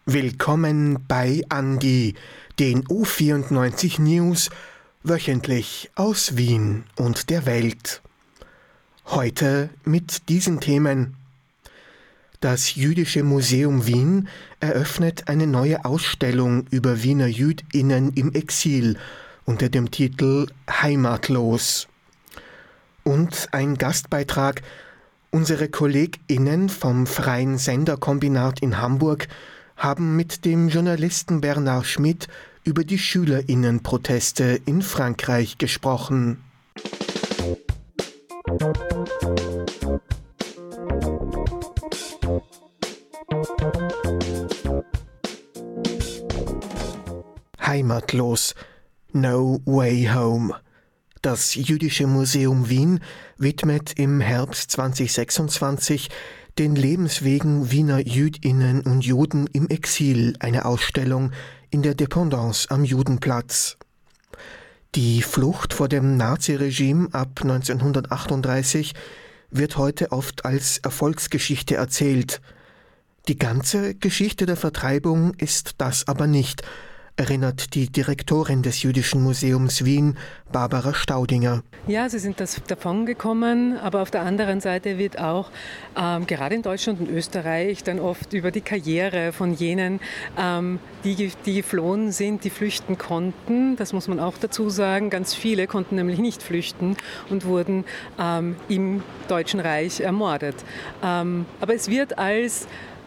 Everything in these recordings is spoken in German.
Willkommen bei Andi, den U94 News, wöchentlich aus Wien und der Welt. Heute mit diesen Themen. Das Jüdische Museum Wien eröffnet eine neue Ausstellung über Wiener JüdInnen im Exil unter dem Titel Heimatlos. Und ein Gastbeitrag: Unsere KollegInnen vom Freien Senderkombinat in Hamburg haben mit dem Journalisten Bernard Schmidt über die SchülerInnenproteste in Frankreich gesprochen. Heimatlos, No Way Home. Das Jüdische Museum Wien widmet im Herbst 2026 den Lebenswegen Wiener JüdInnen und Juden im Exil eine Ausstellung in der Dependance am Judenplatz. Die Flucht vor dem Naziregime ab 1938 wird heute oft als Erfolgsgeschichte erzählt. Die ganze Geschichte der Vertreibung ist das aber nicht, erinnert die Direktorin des Jüdischen Museums Wien, Barbara Staudinger. Ja, sie sind davon gekommen, aber auf der anderen Seite wird auch gerade in Deutschland und Österreich dann oft über die Karriere von jenen, die geflohen sind, die flüchten konnten. Das muss man auch dazu sagen. Ganz viele konnten nämlich nicht flüchten und wurden im Deutschen Reich ermordet. Aber es wird als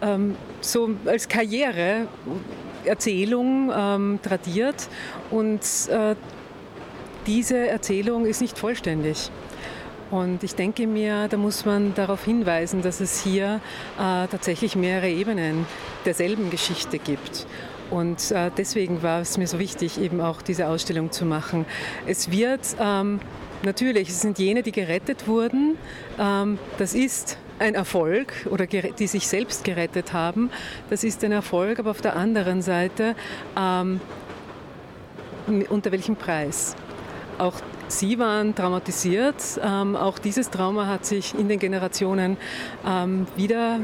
Karriereerzählung tradiert und diese Erzählung ist nicht vollständig. Und ich denke mir, da muss man darauf hinweisen, dass es hier tatsächlich mehrere Ebenen derselben Geschichte gibt. Und deswegen war es mir so wichtig, eben auch diese Ausstellung zu machen. Es wird natürlich, es sind jene, die gerettet wurden. Das ist ein Erfolg, oder die sich selbst gerettet haben. Das ist ein Erfolg, aber auf der anderen Seite, unter welchem Preis? Auch sie waren traumatisiert. Auch dieses Trauma hat sich in den Generationen wieder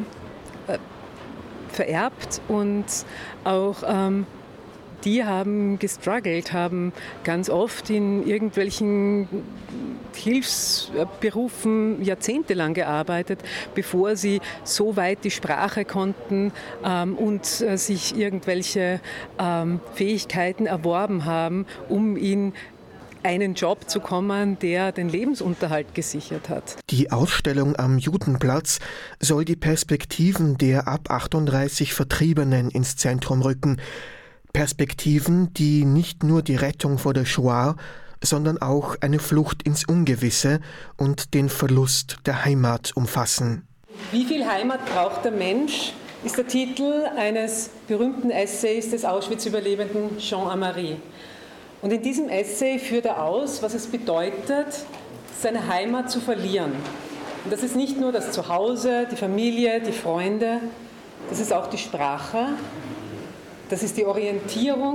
vererbt und auch die haben gestruggelt, haben ganz oft in irgendwelchen Hilfsberufen jahrzehntelang gearbeitet, bevor sie so weit die Sprache konnten und sich irgendwelche Fähigkeiten erworben haben, um in einen Job zu kommen, der den Lebensunterhalt gesichert hat. Die Ausstellung am Judenplatz soll die Perspektiven der ab 38 Vertriebenen ins Zentrum rücken. Perspektiven, die nicht nur die Rettung vor der Shoah, sondern auch eine Flucht ins Ungewisse und den Verlust der Heimat umfassen. Wie viel Heimat braucht der Mensch, ist der Titel eines berühmten Essays des Auschwitz-Überlebenden Jean Amari. Und in diesem Essay führt er aus, was es bedeutet, seine Heimat zu verlieren. Und das ist nicht nur das Zuhause, die Familie, die Freunde, das ist auch die Sprache, das ist die Orientierung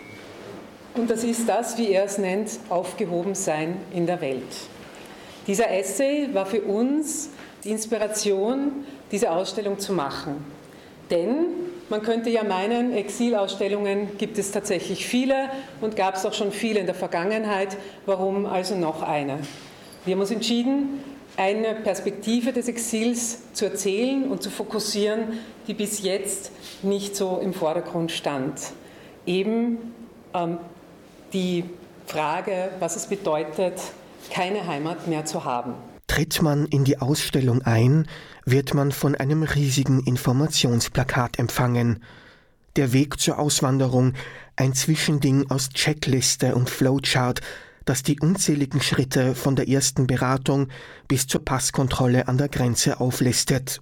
und das ist das, wie er es nennt, Aufgehobensein in der Welt. Dieser Essay war für uns die Inspiration, diese Ausstellung zu machen. Denn man könnte ja meinen, Exilausstellungen gibt es tatsächlich viele und gab es auch schon viele in der Vergangenheit. Warum also noch eine? Wir haben uns entschieden, eine Perspektive des Exils zu erzählen und zu fokussieren, die bis jetzt nicht so im Vordergrund stand. Eben die Frage, was es bedeutet, keine Heimat mehr zu haben. Tritt man in die Ausstellung ein, wird man von einem riesigen Informationsplakat empfangen. Der Weg zur Auswanderung, ein Zwischending aus Checkliste und Flowchart, das die unzähligen Schritte von der ersten Beratung bis zur Passkontrolle an der Grenze auflistet.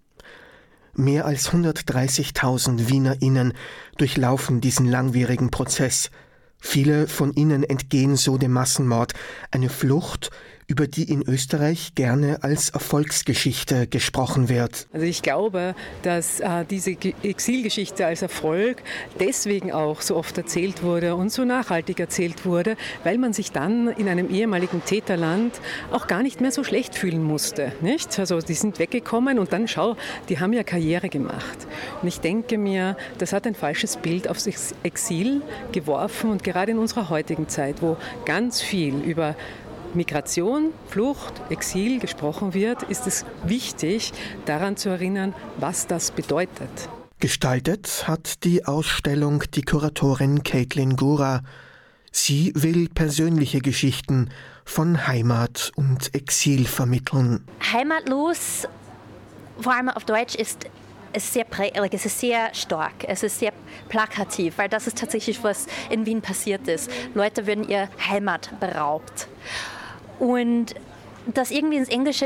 Mehr als 130.000 WienerInnen durchlaufen diesen langwierigen Prozess. Viele von ihnen entgehen so dem Massenmord, eine Flucht, über die in Österreich gerne als Erfolgsgeschichte gesprochen wird. Also ich glaube, dass diese Exilgeschichte als Erfolg deswegen auch so oft erzählt wurde und so nachhaltig erzählt wurde, weil man sich dann in einem ehemaligen Täterland auch gar nicht mehr so schlecht fühlen musste. Nicht? Also die sind weggekommen und dann schau, die haben ja Karriere gemacht. Und ich denke mir, das hat ein falsches Bild aufs Exil geworfen. Und gerade in unserer heutigen Zeit, wo ganz viel über Migration, Flucht, Exil gesprochen wird, ist es wichtig, daran zu erinnern, was das bedeutet. Gestaltet hat die Ausstellung die Kuratorin Caitlin Gura. Sie will persönliche Geschichten von Heimat und Exil vermitteln. Heimatlos, vor allem auf Deutsch, es ist sehr stark, es ist sehr plakativ, weil das ist tatsächlich, was in Wien passiert ist. Leute werden ihre Heimat beraubt. Und das irgendwie ins Englische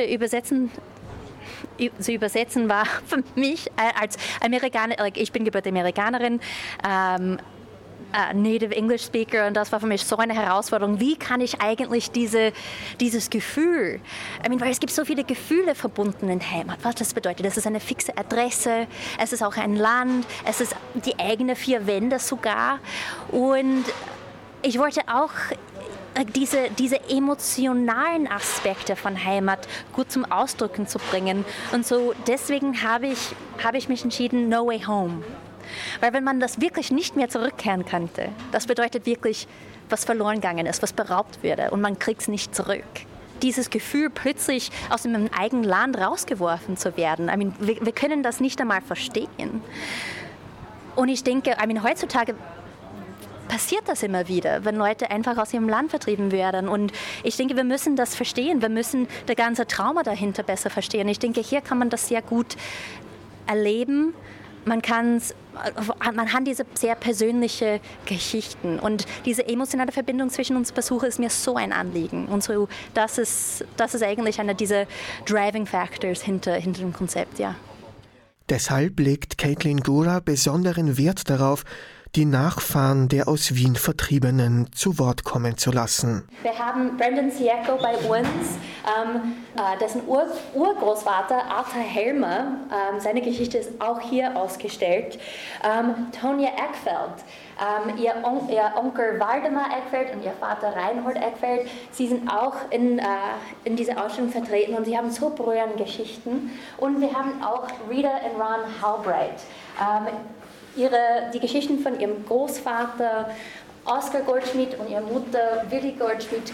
zu übersetzen war für mich als Amerikaner, ich bin gebürtige Amerikanerin, Native English Speaker, und das war für mich so eine Herausforderung. Wie kann ich eigentlich dieses Gefühl, weil es gibt so viele Gefühle verbunden in Heimat, was das bedeutet. Das ist eine fixe Adresse, es ist auch ein Land, es ist die eigene vier Wände sogar. Und ich wollte auch diese emotionalen Aspekte von Heimat gut zum Ausdrücken zu bringen. Und so deswegen habe ich mich entschieden, No Way Home. Weil wenn man das wirklich nicht mehr zurückkehren könnte, das bedeutet wirklich, was verloren gegangen ist, was beraubt wurde und man kriegt es nicht zurück. Dieses Gefühl, plötzlich aus dem eigenen Land rausgeworfen zu werden, wir können das nicht einmal verstehen. Und ich denke, heutzutage passiert das immer wieder, wenn Leute einfach aus ihrem Land vertrieben werden. Und ich denke, wir müssen das verstehen. Wir müssen das ganze Trauma dahinter besser verstehen. Ich denke, hier kann man das sehr gut erleben. Man hat diese sehr persönliche Geschichten. Und diese emotionale Verbindung zwischen uns Besuchern ist mir so ein Anliegen. Und so, das ist eigentlich einer dieser Driving Factors hinter dem Konzept, ja. Deshalb legt Caitlin Gura besonderen Wert darauf, die Nachfahren der aus Wien Vertriebenen zu Wort kommen zu lassen. Wir haben Brendan Sieko bei uns, dessen Urgroßvater Arthur Helmer, seine Geschichte ist auch hier ausgestellt. Tonja Eckfeld, ihr Onkel Waldemar Eckfeld und ihr Vater Reinhold Eckfeld, sie sind auch in dieser Ausstellung vertreten und sie haben so berührende Geschichten. Und wir haben auch Rita und Ron Halbright. Die Geschichten von ihrem Großvater Oskar Goldschmidt und ihrer Mutter Willi Goldschmidt,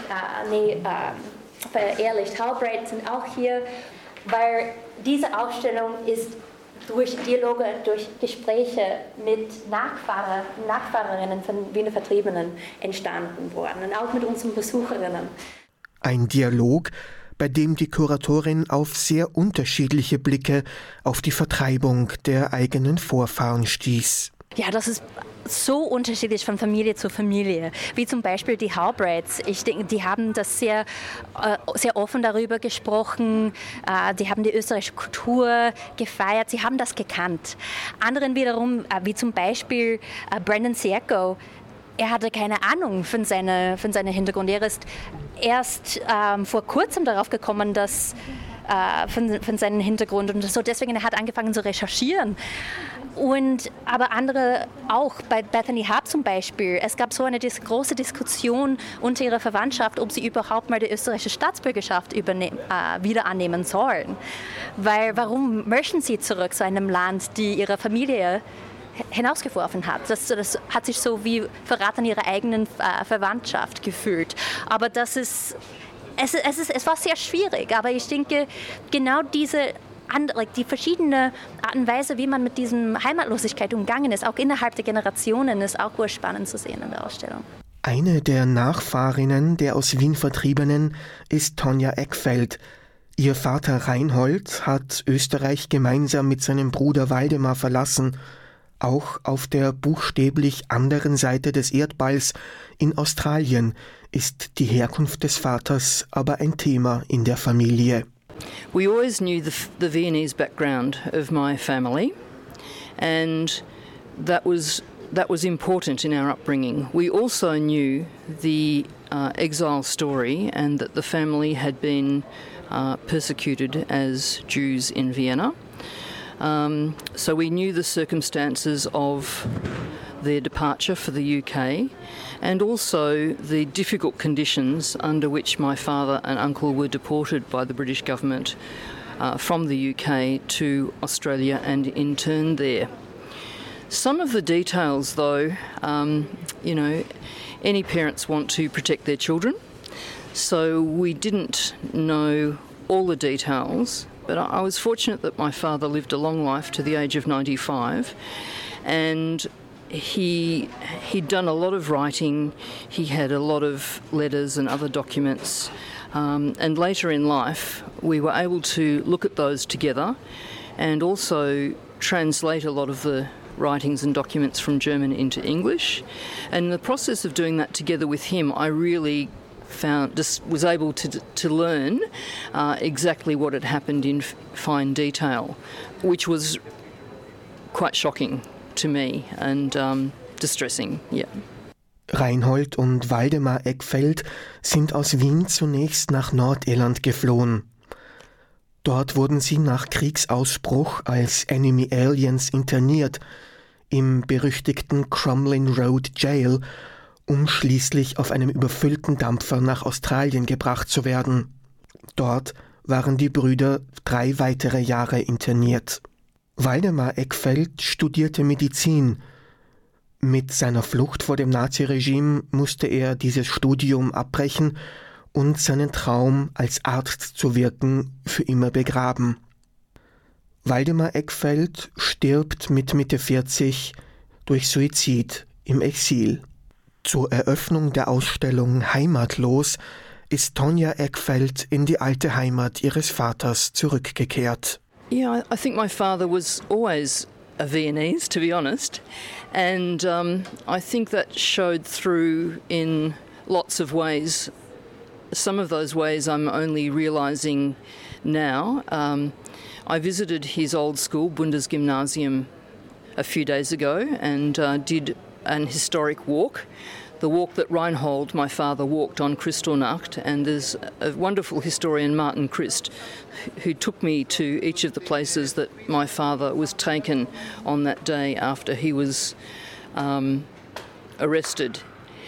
verehelicht Halbright, sind auch hier, weil diese Ausstellung ist durch Dialoge, durch Gespräche mit Nachfahrinnen von Wiener Vertriebenen entstanden worden und auch mit unseren Besucherinnen. Ein Dialog, bei dem die Kuratorin auf sehr unterschiedliche Blicke auf die Vertreibung der eigenen Vorfahren stieß. Ja, das ist so unterschiedlich von Familie zu Familie, wie zum Beispiel die Halbrights. Ich denke, die haben das sehr offen darüber gesprochen, die haben die österreichische Kultur gefeiert, sie haben das gekannt. Anderen wiederum, wie zum Beispiel Brendan Sieko, er hatte keine Ahnung von seinem Hintergrund. Er ist erst vor kurzem darauf gekommen, dass von seinem Hintergrund und so. Deswegen er hat angefangen zu recherchieren. Aber andere auch, bei Bethany Hart zum Beispiel. Es gab so eine große Diskussion unter ihrer Verwandtschaft, ob sie überhaupt mal die österreichische Staatsbürgerschaft wieder annehmen sollen. Weil warum möchten sie zurück zu einem Land, die ihre Familie hinausgeworfen hat. Das hat sich so wie Verrat an ihrer eigenen Verwandtschaft gefühlt. Aber es war sehr schwierig. Aber ich denke, genau die verschiedene Art und Weise, wie man mit diesem Heimatlosigkeit umgangen ist, auch innerhalb der Generationen, ist auch spannend zu sehen in der Ausstellung. Eine der Nachfahrinnen der aus Wien Vertriebenen ist Tonja Eckfeld. Ihr Vater Reinhold hat Österreich gemeinsam mit seinem Bruder Waldemar verlassen. Auch auf der buchstäblich anderen Seite des Erdballs in Australien ist die Herkunft des Vaters aber ein Thema in der Familie. We always knew the Viennese background of my family, and that was important in our upbringing. We also knew the exile story and that the family had been persecuted as Jews in Vienna. So we knew the circumstances of their departure for the UK and also the difficult conditions under which my father and uncle were deported by the British government from the UK to Australia and interned there. Some of the details, though, any parents want to protect their children, so we didn't know all the details, but I was fortunate that my father lived a long life to the age of 95, and he'd done a lot of writing. He had a lot of letters and other documents, and later in life we were able to look at those together and also translate a lot of the writings and documents from German into English. And in the process of doing that together with him, I really was able to learn exactly what had happened in fine detail, which was quite shocking to me and distressing, yeah. Reinhold und Waldemar Eckfeldt sind aus Wien zunächst nach Nordirland geflohen. Dort wurden sie nach Kriegsausbruch als Enemy Aliens interniert, im berüchtigten Crumlin Road Jail, um schließlich auf einem überfüllten Dampfer nach Australien gebracht zu werden. Dort waren die Brüder 3 weitere Jahre interniert. Waldemar Eckfeldt studierte Medizin. Mit seiner Flucht vor dem Naziregime musste er dieses Studium abbrechen und seinen Traum, als Arzt zu wirken, für immer begraben. Waldemar Eckfeldt stirbt mit Mitte 40 durch Suizid im Exil. Zur Eröffnung der Ausstellung Heimatlos ist Tonja Eckfeldt in die alte Heimat ihres Vaters zurückgekehrt. Yeah, I think my father was always a Viennese, to be honest, and I think that showed through in lots of ways. Some of those ways I'm only realising now. I visited his old school, Bundesgymnasium, a few days ago and did an historic walk, the walk that Reinhold, my father, walked on Kristallnacht. And there's a wonderful historian, Martin Christ, who took me to each of the places that my father was taken on that day after he was arrested.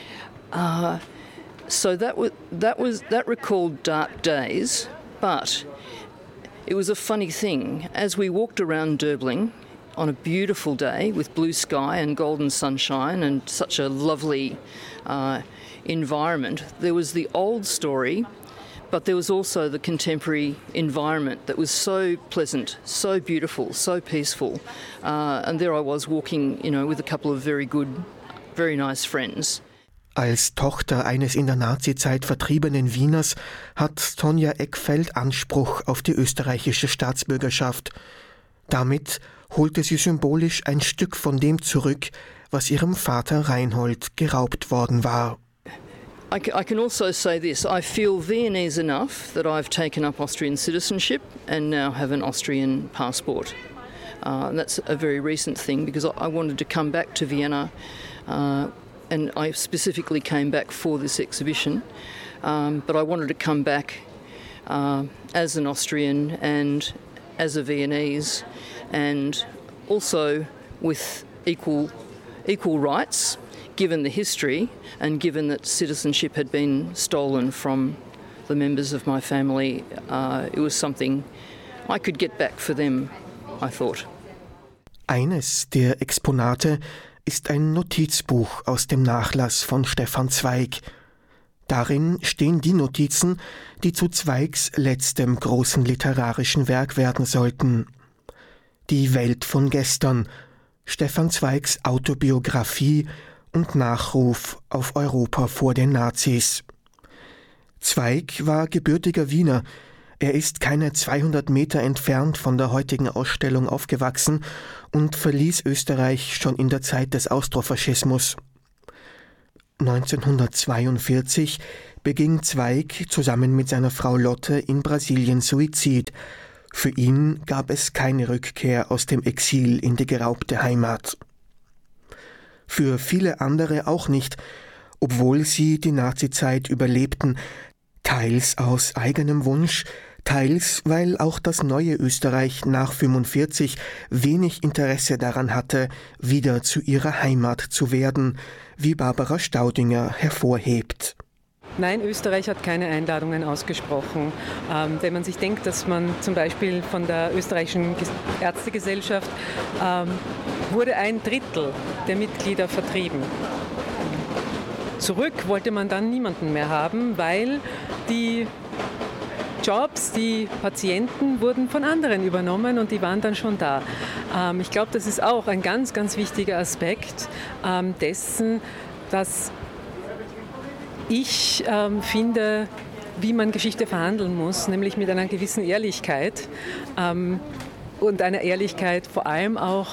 So that recalled dark days, but it was a funny thing. As we walked around Derbling on a beautiful day with blue sky and golden sunshine and such a lovely environment, there was the old story, but there was also the contemporary environment that was so pleasant, so beautiful, so peaceful. And there I was walking, with a couple of very nice friends. Als Tochter eines in der Nazizeit vertriebenen Wieners hat Tonja Eckfeldt Anspruch auf die österreichische Staatsbürgerschaft. Damit holte sie symbolisch ein Stück von dem zurück, was ihrem Vater Reinhold geraubt worden war. I can also say this, I feel Viennese enough that I've taken up Austrian citizenship and now have an Austrian passport. And that's a very recent thing because I wanted to come back to Vienna and I specifically came back for this exhibition, but I wanted to come back as an Austrian and as a Viennese, and also with equal rights, given the history and given that citizenship had been stolen from the members of my family. It was something I could get back for them, I thought. Eines der Exponate ist ein Notizbuch aus dem Nachlass von Stefan Zweig. Darin stehen die Notizen, die zu Zweigs letztem großen literarischen Werk werden sollten. Die Welt von gestern, Stefan Zweigs Autobiografie und Nachruf auf Europa vor den Nazis. Zweig war gebürtiger Wiener. Er ist keine 200 Meter entfernt von der heutigen Ausstellung aufgewachsen und verließ Österreich schon in der Zeit des Austrofaschismus. 1942 beging Zweig zusammen mit seiner Frau Lotte in Brasilien Suizid. Für ihn gab es keine Rückkehr aus dem Exil in die geraubte Heimat. Für viele andere auch nicht, obwohl sie die Nazizeit überlebten, teils aus eigenem Wunsch, teils weil auch das neue Österreich nach 1945 wenig Interesse daran hatte, wieder zu ihrer Heimat zu werden, wie Barbara Staudinger hervorhebt. Nein, Österreich hat keine Einladungen ausgesprochen. Wenn man sich denkt, dass man zum Beispiel von der österreichischen Ärztegesellschaft wurde 1/3 der Mitglieder vertrieben. Zurück wollte man dann niemanden mehr haben, weil die Jobs, die Patienten wurden von anderen übernommen und die waren dann schon da. Ich glaube, das ist auch ein ganz, ganz wichtiger Aspekt dessen, dass ich finde, wie man Geschichte verhandeln muss, nämlich mit einer gewissen Ehrlichkeit und einer Ehrlichkeit vor allem auch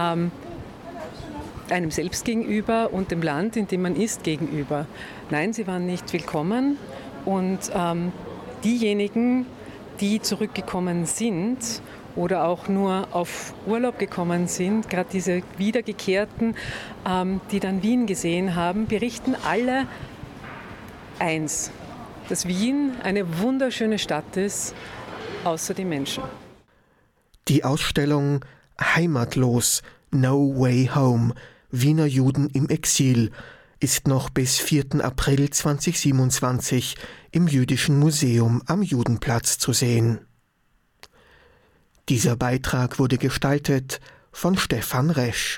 einem selbst gegenüber und dem Land, in dem man ist, gegenüber. Nein, sie waren nicht willkommen und diejenigen, die zurückgekommen sind oder auch nur auf Urlaub gekommen sind, gerade diese Wiedergekehrten, die dann Wien gesehen haben, berichten alle eins, dass Wien eine wunderschöne Stadt ist, außer die Menschen. Die Ausstellung Heimatlos, No Way Home, Wiener Juden im Exil ist noch bis 4. April 2027 im Jüdischen Museum am Judenplatz zu sehen. Dieser Beitrag wurde gestaltet von Stefan Resch.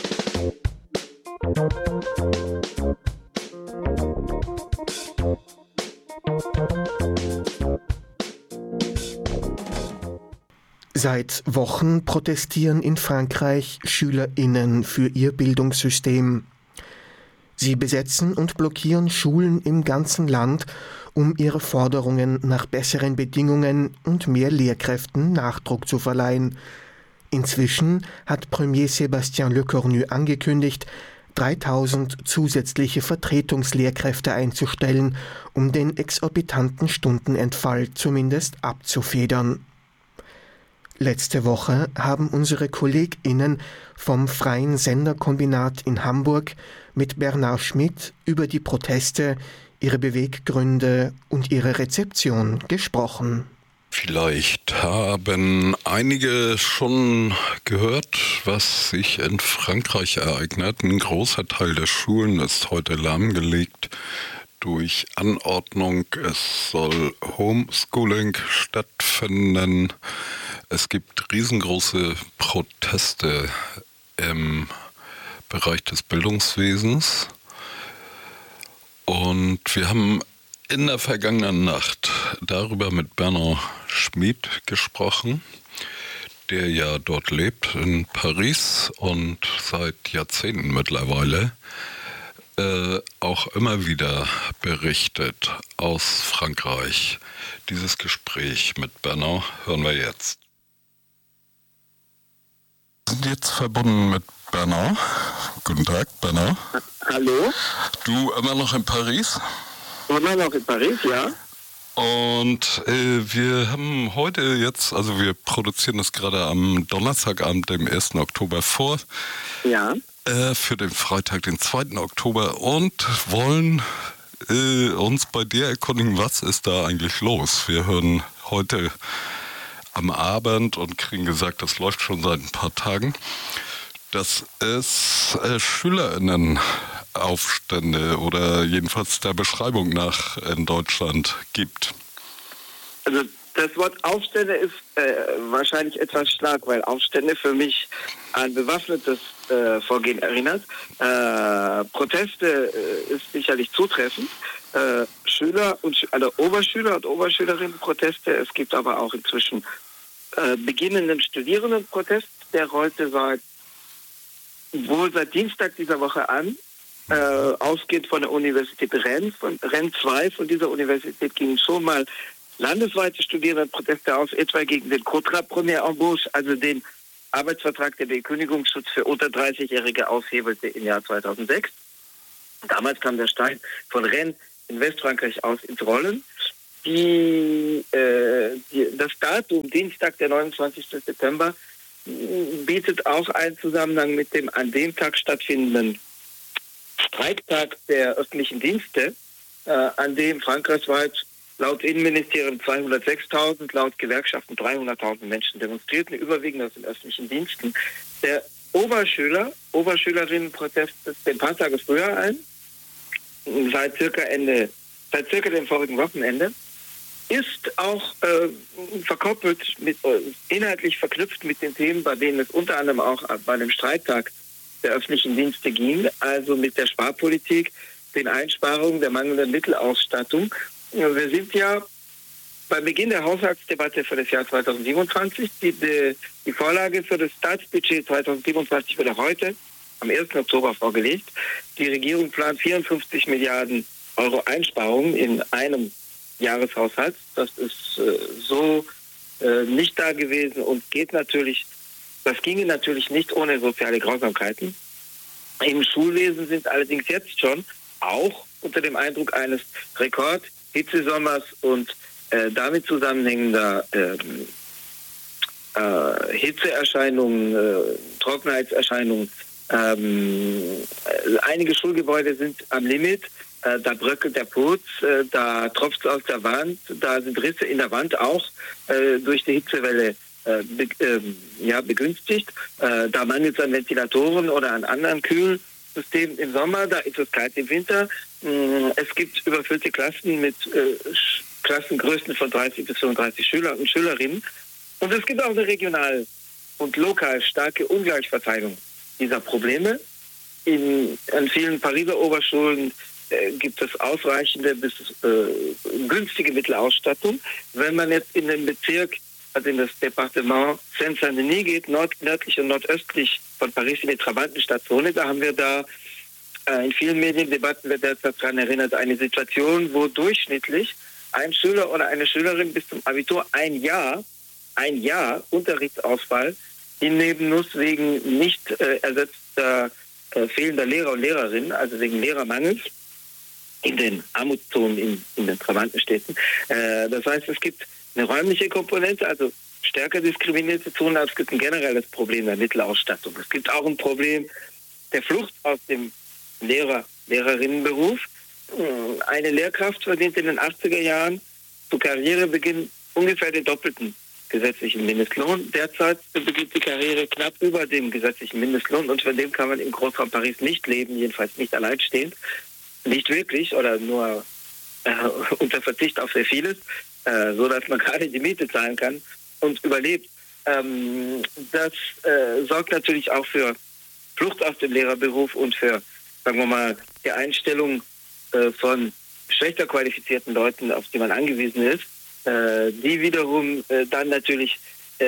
Seit Wochen protestieren in Frankreich SchülerInnen für ihr Bildungssystem. Sie besetzen und blockieren Schulen im ganzen Land, um ihre Forderungen nach besseren Bedingungen und mehr Lehrkräften Nachdruck zu verleihen. Inzwischen hat Premier Sébastien Lecornu angekündigt, 3000 zusätzliche Vertretungslehrkräfte einzustellen, um den exorbitanten Stundenentfall zumindest abzufedern. Letzte Woche haben unsere KollegInnen vom Freien Senderkombinat in Hamburg mit Bernard Schmidt über die Proteste, ihre Beweggründe und ihre Rezeption gesprochen. Vielleicht haben einige schon gehört, was sich in Frankreich ereignet. Ein großer Teil der Schulen ist heute lahmgelegt durch Anordnung. Es soll Homeschooling stattfinden. Es gibt riesengroße Proteste im Bereich des Bildungswesens. Und wir haben in der vergangenen Nacht darüber mit Bernard Schmidt gesprochen, der ja dort lebt, in Paris und seit Jahrzehnten mittlerweile auch immer wieder berichtet aus Frankreich. Dieses Gespräch mit Bernard hören wir jetzt. Wir sind jetzt verbunden mit Bernard. Guten Tag, Bernard. Hallo. Du immer noch in Paris? Immer noch in Paris, ja. Und wir haben heute jetzt, also wir produzieren das gerade am Donnerstagabend, dem 1. Oktober vor. Ja. Für den Freitag, den 2. Oktober und wollen uns bei dir erkundigen, was ist da eigentlich los? Wir hören heute am Abend und kriegen gesagt, das läuft schon seit ein paar Tagen, dass es SchülerInnen-Aufstände oder jedenfalls der Beschreibung nach in Deutschland gibt. Also das Wort Aufstände ist wahrscheinlich etwas stark, weil Aufstände für mich an bewaffnetes Vorgehen erinnert. Proteste ist sicherlich zutreffend. Schüler und also Oberschüler und Oberschülerinnen-Proteste. Es gibt aber auch inzwischen beginnenden Studierendenprotest. Der rollte seit Dienstag dieser Woche an. Ausgehend von der Universität Rennes, von Rennes 2, von dieser Universität gingen schon mal landesweite Studierendenproteste aus, etwa gegen den Contrat Première Embauche, also den Arbeitsvertrag, der den Kündigungsschutz für unter 30-Jährige aushebelte im Jahr 2006. Damals kam der Stein von Rennes in Westfrankreich aus ins Rollen. Das Datum, Dienstag, der 29. September, bietet auch einen Zusammenhang mit dem an dem Tag stattfindenden Streiktag der öffentlichen Dienste, an dem frankreichweit laut Innenministerium 206.000, laut Gewerkschaften 300.000 Menschen demonstrierten, überwiegend aus den öffentlichen Diensten. Der Oberschülerinnenprotest ist ein paar Tage früher ein, seit circa dem vorigen Wochenende. ist auch verkoppelt, inhaltlich verknüpft mit den Themen, bei denen es unter anderem auch bei dem Streittag der öffentlichen Dienste ging, also mit der Sparpolitik, den Einsparungen, der mangelnden Mittelausstattung. Wir sind ja beim Beginn der Haushaltsdebatte für das Jahr 2027. Die Vorlage für das Staatsbudget 2027 wurde heute am 1. Oktober vorgelegt. Die Regierung plant 54 Milliarden Euro Einsparungen in einem Jahreshaushalt. Das ist so nicht da gewesen und das ginge natürlich nicht ohne soziale Grausamkeiten. Im Schulwesen sind allerdings jetzt schon auch unter dem Eindruck eines Rekord-Hitzesommers und damit zusammenhängender Hitzeerscheinungen, Trockenheitserscheinungen. Einige Schulgebäude sind am Limit. Da bröckelt der Putz, da tropft es aus der Wand, da sind Risse in der Wand auch durch die Hitzewelle begünstigt. Da mangelt es an Ventilatoren oder an anderen Kühlsystemen im Sommer, da ist es kalt im Winter. Es gibt überfüllte Klassen mit Klassengrößen von 30 bis 35 Schüler und Schülerinnen. Und es gibt auch eine regional und lokal starke Ungleichverteilung dieser Probleme. An vielen Pariser Oberschulen gibt es ausreichende bis günstige Mittelausstattung. Wenn man jetzt in den Bezirk, also in das Departement Seine-Saint-Denis geht, nördlich und nordöstlich von Paris in die Trabantenstadtzone, da haben wir in vielen Mediendebatten wird derzeit daran erinnert, eine Situation, wo durchschnittlich ein Schüler oder eine Schülerin bis zum Abitur ein Jahr Unterrichtsausfall hinnehmen muss wegen nicht ersetzter fehlender Lehrer und Lehrerinnen, also wegen Lehrermangels in den Armutszonen in den Trabantenstädten. Das heißt, es gibt eine räumliche Komponente, also stärker diskriminierte Zonen, aber es gibt ein generelles Problem der Mittelausstattung. Es gibt auch ein Problem der Flucht aus dem Lehrerinnenberuf. Eine Lehrkraft verdient in den 80er Jahren zu Karrierebeginn ungefähr den doppelten gesetzlichen Mindestlohn. Derzeit beginnt die Karriere knapp über dem gesetzlichen Mindestlohn und von dem kann man im Großraum Paris nicht leben, jedenfalls nicht alleinstehend. Nicht wirklich oder nur unter Verzicht auf sehr vieles, so dass man gerade die Miete zahlen kann und überlebt. Das sorgt natürlich auch für Flucht aus dem Lehrerberuf und für, sagen wir mal, die Einstellung von schlechter qualifizierten Leuten, auf die man angewiesen ist, die wiederum dann natürlich,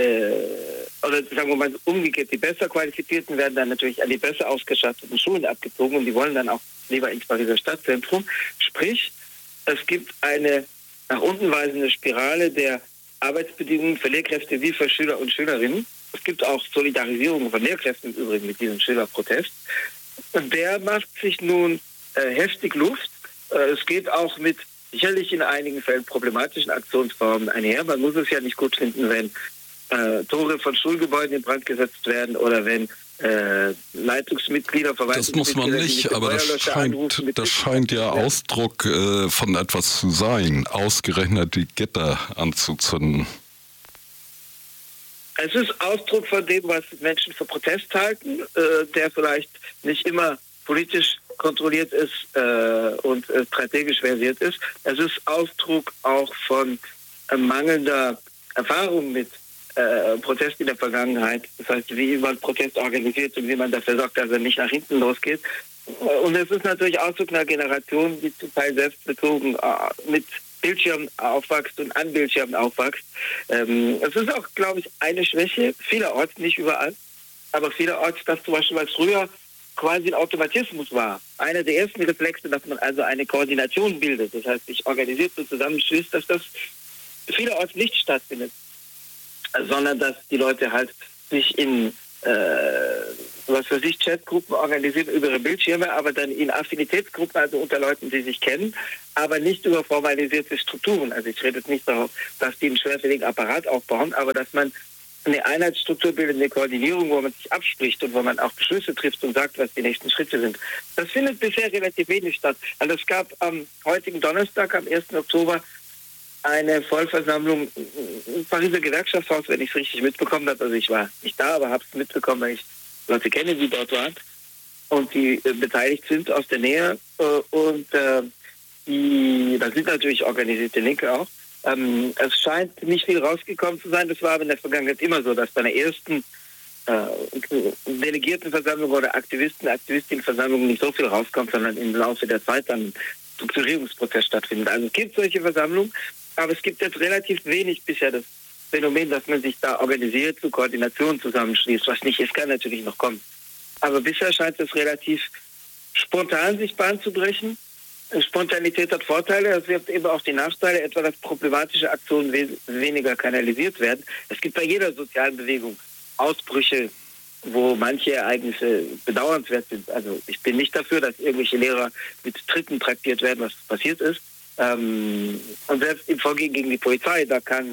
oder sagen wir mal umgekehrt, die besser Qualifizierten werden dann natürlich an die besser ausgestatteten Schulen abgezogen und die wollen dann auch lieber ins Pariser Stadtzentrum. Sprich, es gibt eine nach unten weisende Spirale der Arbeitsbedingungen für Lehrkräfte wie für Schüler und Schülerinnen. Es gibt auch Solidarisierung von Lehrkräften im Übrigen mit diesem Schülerprotest. Und der macht sich nun heftig Luft. Es geht auch mit sicherlich in einigen Fällen problematischen Aktionsformen einher. Man muss es ja nicht gut finden, wenn Tore von Schulgebäuden in Brand gesetzt werden oder wenn Leitungsmitglieder, Das muss man nicht, aber das scheint ja Ausdruck von etwas zu sein, ausgerechnet die Gitter anzuzünden. Es ist Ausdruck von dem, was Menschen für Protest halten, der vielleicht nicht immer politisch kontrolliert ist und strategisch versiert ist. Es ist Ausdruck auch von mangelnder Erfahrung mit Protest in der Vergangenheit. Das heißt, wie man Protest organisiert und wie man dafür sorgt, dass er nicht nach hinten losgeht. Und es ist natürlich Ausdruck einer Generation, die zum Teil selbstbezogen mit Bildschirmen aufwächst und an Bildschirmen aufwächst. Es ist auch, glaube ich, eine Schwäche, vielerorts, nicht überall, aber vielerorts, dass zum Beispiel, was früher quasi ein Automatismus war. Einer der ersten Reflexe, dass man also eine Koordination bildet, das heißt, sich organisiert und zusammenschließt, dass das vielerorts nicht stattfindet, sondern dass die Leute halt sich in Chatgruppen organisieren über ihre Bildschirme, aber dann in Affinitätsgruppen, also unter Leuten, die sich kennen, aber nicht über formalisierte Strukturen. Also ich rede jetzt nicht darauf, dass die einen schwerfälligen Apparat aufbauen, aber dass man eine Einheitsstruktur bildet, eine Koordinierung, wo man sich abspricht und wo man auch Beschlüsse trifft und sagt, was die nächsten Schritte sind. Das findet bisher relativ wenig statt. Also es gab am heutigen Donnerstag, am 1. Oktober, eine Vollversammlung im Pariser Gewerkschaftshaus, wenn ich es richtig mitbekommen habe. Also ich war nicht da, aber habe es mitbekommen, weil ich Leute kenne, die dort waren und die beteiligt sind aus der Nähe. Da sind natürlich organisierte Linke auch. Es scheint nicht viel rausgekommen zu sein. Das war aber in der Vergangenheit immer so, dass bei der ersten Delegiertenversammlung oder Aktivistinnenversammlung nicht so viel rauskommt, sondern im Laufe der Zeit dann ein Strukturierungsprozess stattfindet. Also es gibt solche Versammlungen, aber es gibt jetzt relativ wenig bisher das Phänomen, dass man sich da organisiert, zu Koordination zusammenschließt. Was nicht ist, kann natürlich noch kommen. Aber bisher scheint es relativ spontan sich Bahn zu brechen. Spontanität hat Vorteile, es wirft eben auch die Nachteile, etwa dass problematische Aktionen weniger kanalisiert werden. Es gibt bei jeder sozialen Bewegung Ausbrüche, wo manche Ereignisse bedauernswert sind. Also ich bin nicht dafür, dass irgendwelche Lehrer mit Tritten traktiert werden, was passiert ist. Und selbst im Vorgehen gegen die Polizei, da kann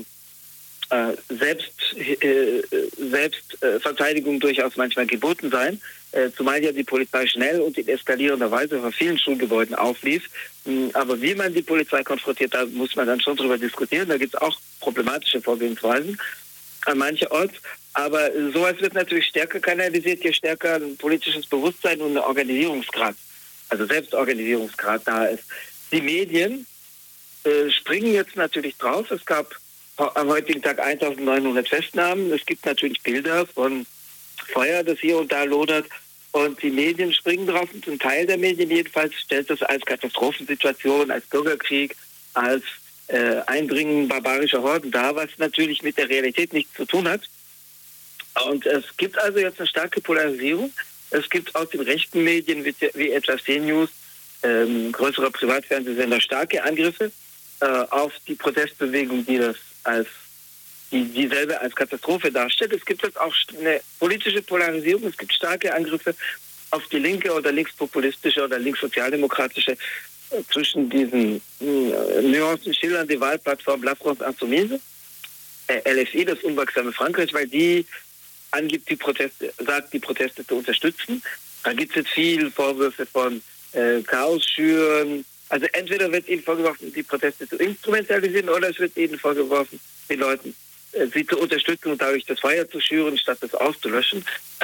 Selbstverteidigung durchaus manchmal geboten sein, zumal ja die Polizei schnell und in eskalierender Weise vor vielen Schulgebäuden auflief. Aber wie man die Polizei konfrontiert, da muss man dann schon drüber diskutieren. Da gibt es auch problematische Vorgehensweisen an mancherorts. Aber sowas wird natürlich stärker kanalisiert, je stärker ein politisches Bewusstsein und ein Organisierungsgrad, also Selbstorganisierungsgrad da ist. Die Medien springen jetzt natürlich drauf. Es gab am heutigen Tag 1900 Festnahmen. Es gibt natürlich Bilder von Feuer, das hier und da lodert. Und die Medien springen drauf. Und ein Teil der Medien jedenfalls stellt das als Katastrophensituation, als Bürgerkrieg, als Eindringen barbarischer Horden dar, was natürlich mit der Realität nichts zu tun hat. Und es gibt also jetzt eine starke Polarisierung. Es gibt aus den rechten Medien wie etwa CNews, größerer Privatfernsehsender, starke Angriffe auf die Protestbewegung, die das dieselbe als Katastrophe darstellt. Es gibt jetzt auch eine politische Polarisierung. Es gibt starke Angriffe auf die linke oder linkspopulistische oder linkssozialdemokratische zwischen diesen Nuancen schildernde Wahlplattform La France Insoumise, LFI, das unwachsame Frankreich, weil die angibt, die Proteste zu unterstützen. Da gibt es jetzt viele Vorwürfe von Chaos schüren. Also entweder wird ihnen vorgeworfen, die Proteste zu instrumentalisieren, oder es wird ihnen vorgeworfen, den Leuten sie zu unterstützen und dadurch das Feuer zu schüren, statt es auszulöschen.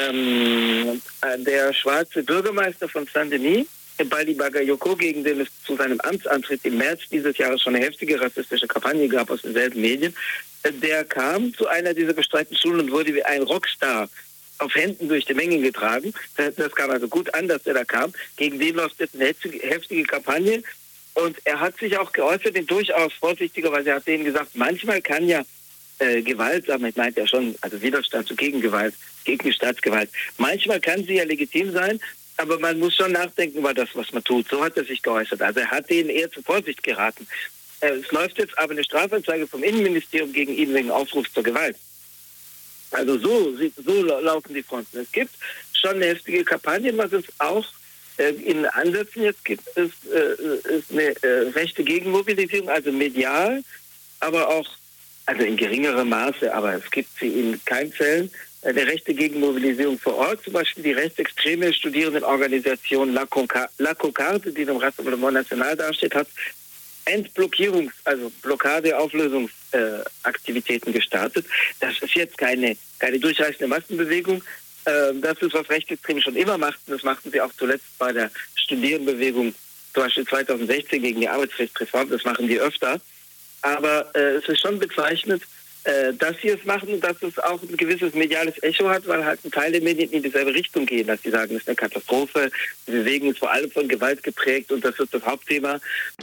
Der schwarze Bürgermeister von Saint-Denis, Bali Bagayoko, gegen den es zu seinem Amtsantritt im März dieses Jahres schon eine heftige rassistische Kampagne gab aus denselben Medien, der kam zu einer dieser bestreiteten Schulen und wurde wie ein Rockstar auf Händen durch die Menge getragen. Das kam also gut an, dass er da kam. Gegen den läuft jetzt eine heftige Kampagne. Und er hat sich auch geäußert, durchaus vorsichtigerweise. Er hat denen gesagt, manchmal kann ja Gewalt, damit meint er schon, also Widerstand zu Gegengewalt, gegen Staatsgewalt, manchmal kann sie ja legitim sein, aber man muss schon nachdenken über das, was man tut. So hat er sich geäußert. Also er hat denen eher zur Vorsicht geraten. Es läuft jetzt aber eine Strafanzeige vom Innenministerium gegen ihn wegen Aufrufs zur Gewalt. Also so laufen die Fronten. Es gibt schon eine heftige Kampagne, was es auch in Ansätzen jetzt gibt, ist eine rechte Gegenmobilisierung, also medial, aber auch, also in geringerem Maße, aber es gibt sie in Keimzellen, eine rechte Gegenmobilisierung vor Ort, zum Beispiel die rechtsextreme Studierendenorganisation La Cocarde, die im Rassemblement National dasteht, hat also Blockade-Auflösungsaktivitäten gestartet. Das ist jetzt keine durchreichende Massenbewegung. Das ist, was Rechtsextreme schon immer machten. Das machten sie auch zuletzt bei der Studierendenbewegung, zum Beispiel 2016 gegen die Arbeitsrechtsreform. Das machen die öfter. Aber es ist schon bezeichnend, dass sie es machen und dass es auch ein gewisses mediales Echo hat, weil halt ein Teil der Medien in dieselbe Richtung gehen, dass sie sagen, es ist eine Katastrophe, die Bewegung ist vor allem von Gewalt geprägt und das ist das Hauptthema.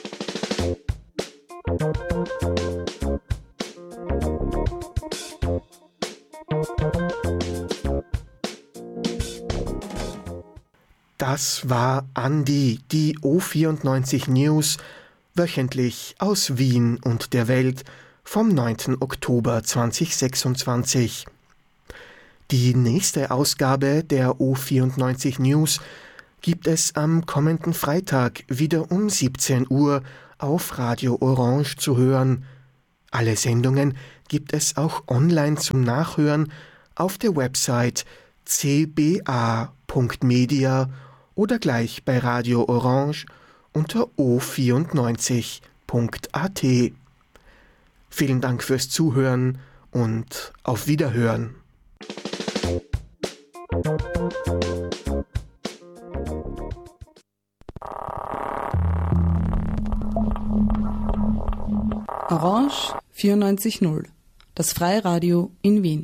Das war Andi, die O94 News, wöchentlich aus Wien und der Welt vom 9. Oktober 2026. Die nächste Ausgabe der O94 News gibt es am kommenden Freitag wieder um 17 Uhr auf Radio Orange zu hören. Alle Sendungen gibt es auch online zum Nachhören auf der Website cba.media oder gleich bei Radio Orange unter o94.at. Vielen Dank fürs Zuhören und auf Wiederhören. Orange Orange 94.0, das freie Radio in Wien.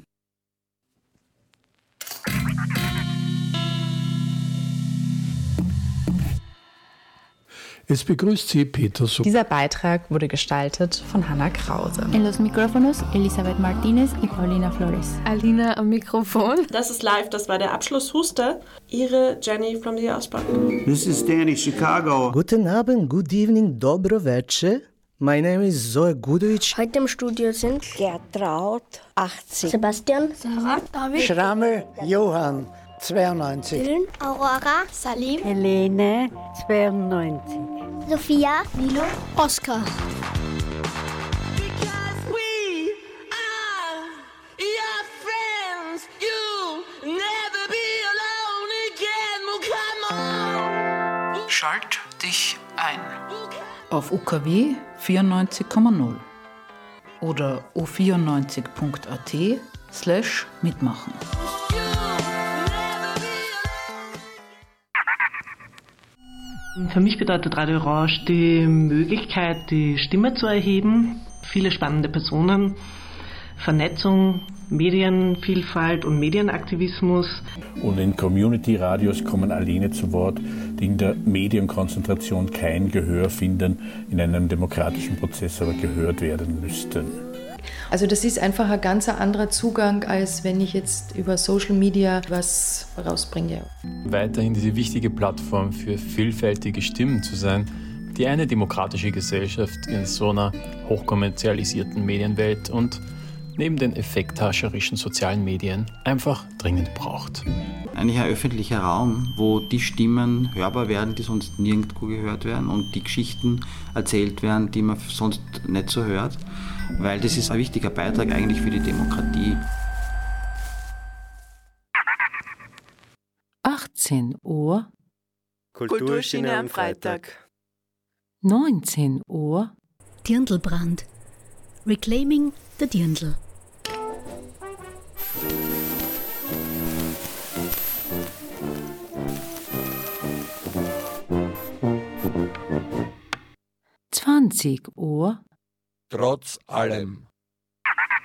Es begrüßt Sie Peter Such. Dieser Beitrag wurde gestaltet von Hanna Krause. En los micrófonos Elisabeth Martinez y Paulina Flores. Alina am Mikrofon. Das ist live, das war der Abschlusshuster. Ihre Jenny from the Ausbau. This is Danny, Chicago. Guten Abend, good evening, dobro večer. My name is Zoe Gudovic. Heute im Studio sind Gertraud, 80. Sebastian, Sarah, David, Schrammel, Johann, 92. Dylan, Aurora, Salim, Helene, 92. Sophia, Milo, Oskar. Schalt dich ein. Auf UKW 94,0 oder o94.at/mitmachen. Für mich bedeutet Radio Orange die Möglichkeit, die Stimme zu erheben, viele spannende Personen, Vernetzung, Medienvielfalt und Medienaktivismus. Und in Community-Radios kommen alleine zu Wort, die in der Medienkonzentration kein Gehör finden, in einem demokratischen Prozess aber gehört werden müssten. Also das ist einfach ein ganz anderer Zugang, als wenn ich jetzt über Social Media was rausbringe. Weiterhin diese wichtige Plattform für vielfältige Stimmen zu sein, die eine demokratische Gesellschaft in so einer hochkommerzialisierten Medienwelt und neben den effekthascherischen sozialen Medien einfach dringend braucht. Eigentlich ein öffentlicher Raum, wo die Stimmen hörbar werden, die sonst nirgendwo gehört werden und die Geschichten erzählt werden, die man sonst nicht so hört, weil das ist ein wichtiger Beitrag eigentlich für die Demokratie. 18 Uhr Kulturschiene am Freitag. 19 Uhr Dirndlbrand. Reclaiming the Dirndl. Uhr Trotz allem.